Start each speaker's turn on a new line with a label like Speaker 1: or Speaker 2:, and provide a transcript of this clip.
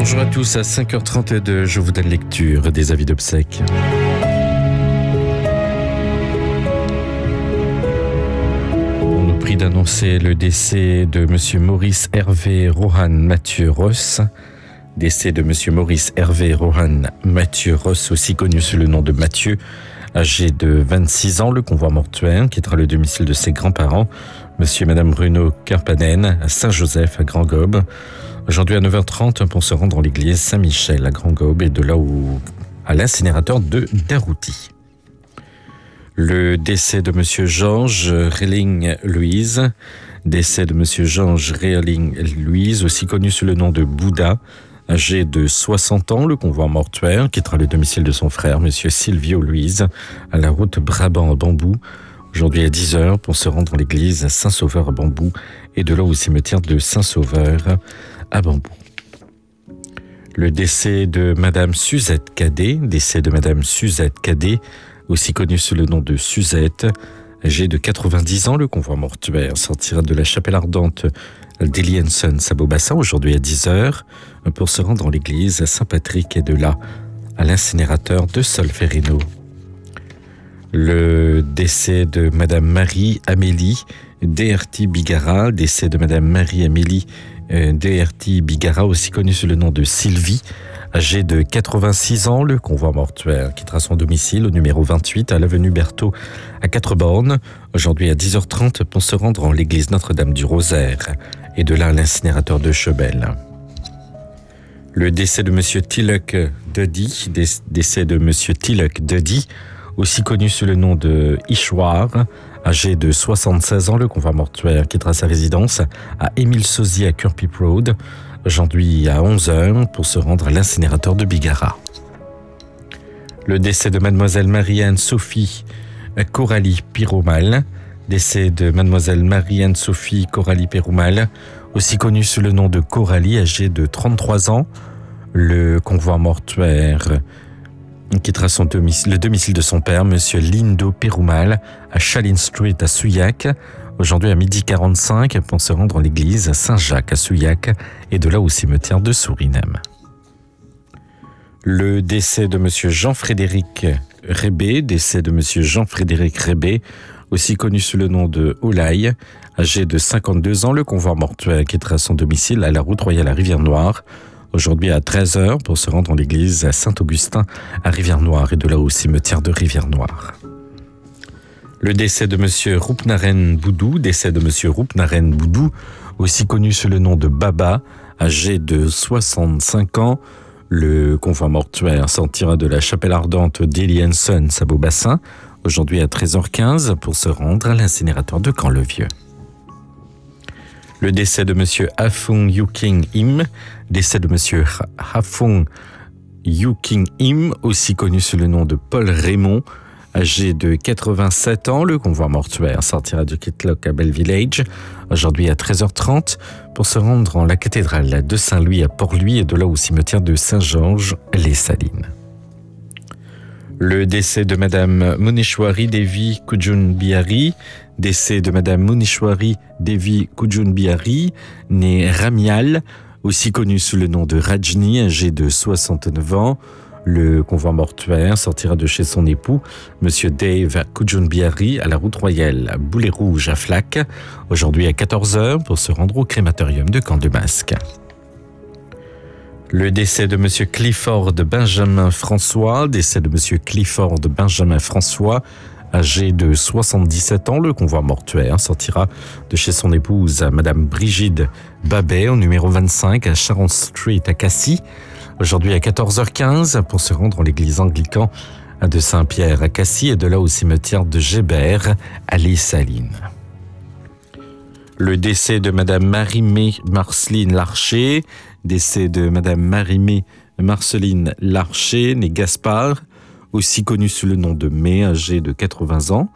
Speaker 1: Bonjour à tous, à 5h32, je vous donne lecture des avis d'obsèques. On nous prie d'annoncer le décès de M. Maurice Hervé Rohan Mathieu Ross. Décès de M. Maurice Hervé Rohan Mathieu Ross, aussi connu sous le nom de Mathieu, âgé de 26 ans. Le convoi mortuaire quittera le domicile de ses grands-parents, M. et Mme Bruno Karpanen, à Saint-Joseph, à Grand-Gobe. Aujourd'hui à 9h30 pour se rendre dans l'église Saint-Michel à Grand-Gobe et de là à l'incinérateur de Darouti. Le décès de M. Georges Réling-Louise. Décès de M. Georges Réling-Louise, aussi connu sous le nom de Bouddha, âgé de 60 ans. Le convoi mortuaire quittera le domicile de son frère, M. Silvio Louise, à la route Brabant à Bambou. Aujourd'hui à 10h pour se rendre dans l'église Saint-Sauveur à Bambou et de là au cimetière de Saint-Sauveur à Bambou. Le décès de Madame Suzette Cadet, aussi connue sous le nom de Suzette, âgée de 90 ans. Le convoi mortuaire sortira de la chapelle ardente d'Elienson à Beaubassin aujourd'hui à 10h pour se rendre dans l'église Saint-Patrick et de là à l'incinérateur de Solferino. Le décès de Madame Marie-Amélie DRT Bigara, décès de Madame Marie-Amélie DRT Bigara, aussi connue sous le nom de Sylvie, âgée de 86 ans. Le convoi mortuaire quittera son domicile au numéro 28 à l'avenue Berthaud à 4 aujourd'hui à 10h30 pour se rendre en l'église Notre-Dame du Rosaire et de là à l'incinérateur de Chebel. Le décès de Monsieur Tilak Duddy, aussi connu sous le nom de Ishwar, âgé de 76 ans. Le convoi mortuaire quittera sa résidence à Émile Sosie à Curpip Road, aujourd'hui à 11h pour se rendre à l'incinérateur de Bigara. Le décès de Mademoiselle Marie-Anne Sophie Coralie Piroumal, aussi connue sous le nom de Coralie, âgée de 33 ans. Le convoi mortuaire quittera le domicile de son père, M. Lindo Perumal, à Chalin Street à Souillac, aujourd'hui à 12h45 pour se rendre dans l'église Saint-Jacques à Souillac et de là au cimetière de Suriname. Le décès de M. Jean-Frédéric Rébé, aussi connu sous le nom de Olaï, âgé de 52 ans. Le convoi mortuaire quittera son domicile à la route royale à Rivière-Noire, aujourd'hui à 13h pour se rendre dans l'église à Saint-Augustin à Rivière-Noire et de là au cimetière de Rivière-Noire. Le décès de M. Roupnaren Boudou, aussi connu sous le nom de Baba, âgé de 65 ans. Le convoi mortuaire sortira de la chapelle ardente d'Elienson à Beaubassin, aujourd'hui à 13h15 pour se rendre à l'incinérateur de Camp-le-Vieux. Le décès de M. Hafung Yuking Im, aussi connu sous le nom de Paul Raymond, âgé de 87 ans. Le convoi mortuaire sortira du Kitlock à Bell Village, aujourd'hui à 13h30, pour se rendre dans la cathédrale de Saint-Louis à Port-Louis et de là au cimetière de Saint-Georges-les-Salines. Le décès de Madame Muneshwari Devi Kujun Bihari, née Ramial, aussi connue sous le nom de Rajni, âgée de 69 ans. Le convoi mortuaire sortira de chez son époux, Monsieur Dave Kujun Bihari, à la route royale à Boulet-Rouge à Flac, aujourd'hui à 14h pour se rendre au crématorium de Camp-de-Masque. Le décès de M. Clifford Benjamin François, âgé de 77 ans. Le convoi mortuaire sortira de chez son épouse, Madame Brigide Babet, au numéro 25 à Sharon Street à Cassis, aujourd'hui à 14h15 pour se rendre dans l'église anglicane de Saint-Pierre à Cassis et de là au cimetière de Gébert à Les Salines. Le décès de Madame Marie-Mé Marceline Larcher, née Gaspard, aussi connue sous le nom de May, âgée de 80 ans.